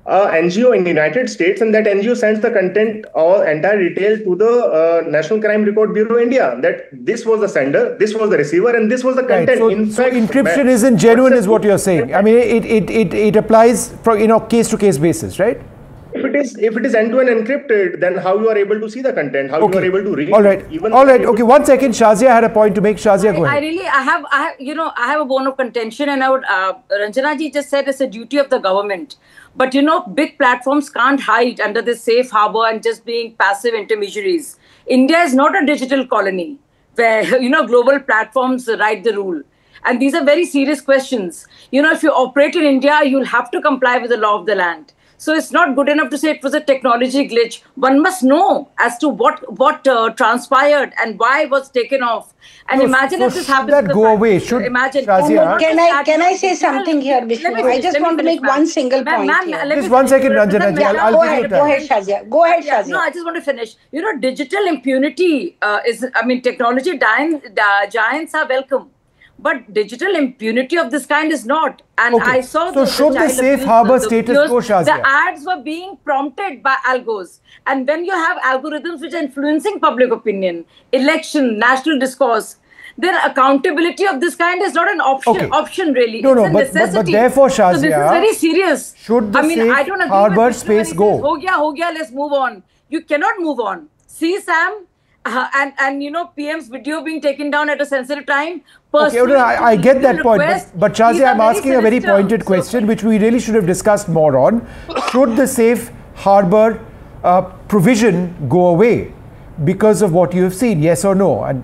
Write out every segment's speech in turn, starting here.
NGO in the United States, and that NGO sends the content or entire detail to the National Crime Record Bureau India, that this was the sender, this was the receiver, and this was the content. Right. So encryption isn't genuine, is what you're saying. I mean, it applies for case-to-case basis, right? If it is end-to-end encrypted, then how you are able to see the content, how you are able to read. All right. Okay. 1 second. Shazia had a point to make. Shazia, go ahead. I have a bone of contention, and I would, Ranjana ji just said it's a duty of the government. But big platforms can't hide under this safe harbor and just being passive intermediaries. India is not a digital colony where, global platforms write the rule. And these are very serious questions. If you operate in India, you'll have to comply with the law of the land. So it's not good enough to say it was a technology glitch. One must know as to what transpired and why it was taken off. And imagine if this happens. That go away. Imagine. Can I say something here, Vishnu? I just want to make one single point. Just 1 second, Ranjana ji. Go ahead, Shazia. Go ahead, Shazia. No, I just want to finish. Digital impunity technology giants are welcome. But digital impunity of this kind is not. And okay. I saw so should the safe harbor status go, Shazia? The ads were being prompted by algos. And when you have algorithms which are influencing public opinion, election, national discourse, then accountability of this kind is not an option really. No, it's a necessity. But therefore, Shazia, so this is very serious. Should the safe harbor space go? Ho gaya, let's move on. You cannot move on. See, Sam, and PM's video being taken down at a sensitive time. Okay, I get that point, but Shazia, I'm asking a very pointed question, which we really should have discussed more on. Should the safe harbor provision go away because of what you have seen? Yes or no? And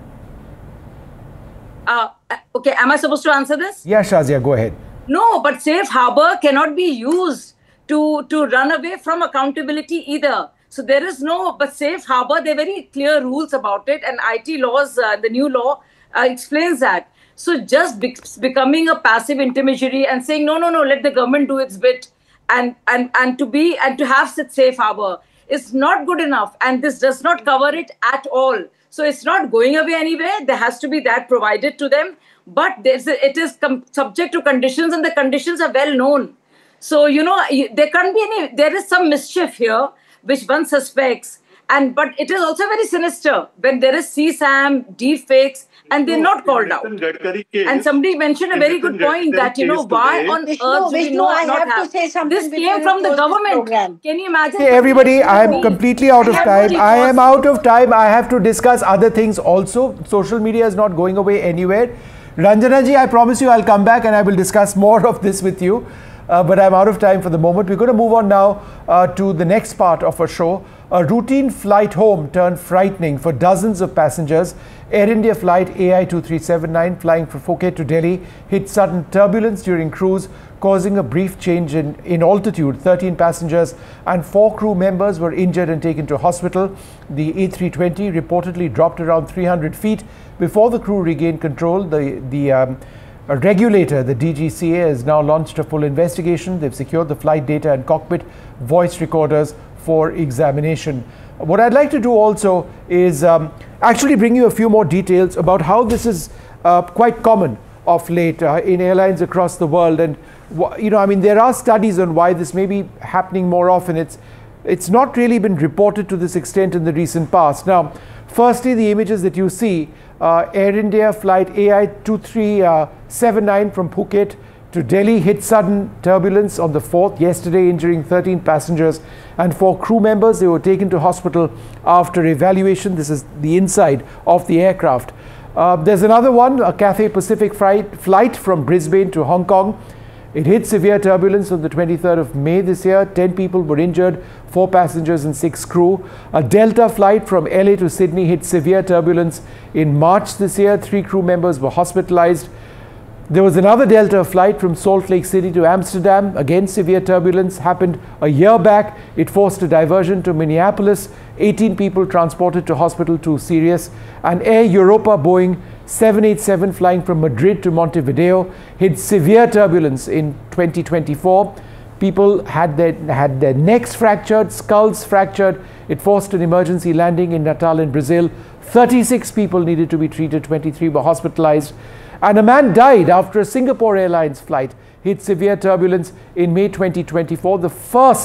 okay, am I supposed to answer this? Yeah, Shazia, go ahead. No, but safe harbor cannot be used to run away from accountability either. So there is but safe harbor, there are very clear rules about it, and IT laws, the new law explains that. So just becoming a passive intermediary and saying, no, let the government do its bit and to have such safe harbor is not good enough. And this does not cover it at all. So it's not going away anywhere. There has to be that provided to them. But it is subject to conditions, and the conditions are well known. So, there can't be there is some mischief here, which one suspects. But it is also very sinister when there is CSAM, deepfakes, and they're not called out. And somebody mentioned a very good point that, why on earth do we not have this came from the government. Can you imagine? Hey, everybody, I am completely out of time. I am out of time. I have to discuss other things also. Social media is not going away anywhere. Ranjana ji, I promise you I'll come back and I will discuss more of this with you. But I'm out of time for the moment. We're going to move on now to the next part of our show. A routine flight home turned frightening for dozens of passengers. Air India flight AI2379 flying from Phuket to Delhi hit sudden turbulence during cruise, causing a brief change in altitude. 13 passengers and 4 crew members were injured and taken to hospital. The A320 reportedly dropped around 300 feet before the crew regained control. The regulator, the DGCA, has now launched a full investigation. They've secured the flight data and cockpit voice recorders for examination. What I'd like to do also is actually bring you a few more details about how this is quite common of late in airlines across the world. And, there are studies on why this may be happening more often. It's not really been reported to this extent in the recent past. Now, firstly, the images that you see, Air India flight AI2379 from Phuket to Delhi hit sudden turbulence on the 4th yesterday, injuring 13 passengers and 4 crew members. They were taken to hospital after evaluation. This is the inside of the aircraft. There's another one, a Cathay Pacific flight from Brisbane to Hong Kong. It hit severe turbulence on the 23rd of May this year. 10 people were injured, 4 passengers and 6 crew. A Delta flight from LA to Sydney hit severe turbulence in March this year. 3 crew members were hospitalized. There was another Delta flight from Salt Lake City to Amsterdam. Again, severe turbulence happened a year back. It forced a diversion to Minneapolis. 18 people transported to hospital, 2 serious. And Air Europa Boeing 787 flying from Madrid to Montevideo hit severe turbulence in 2024. People had their necks fractured, skulls fractured. It forced an emergency landing in Natal in Brazil. 36 people needed to be treated, 23 were hospitalized. And a man died after a Singapore Airlines flight hit severe turbulence in May 2024, the first